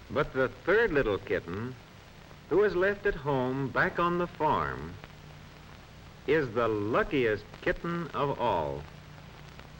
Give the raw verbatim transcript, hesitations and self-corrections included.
But the third little kitten, who is left at home back on the farm, is the luckiest kitten of all.